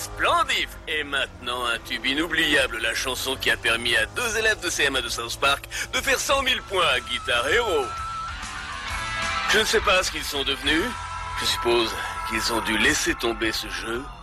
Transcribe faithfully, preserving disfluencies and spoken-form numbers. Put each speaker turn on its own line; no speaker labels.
Splendif. Et maintenant, un tube inoubliable, la chanson qui a permis à deux élèves de C M un de South Park de faire cent mille points à Guitar Hero. Je ne sais pas ce qu'ils sont devenus. Je suppose qu'ils ont dû laisser tomber ce jeu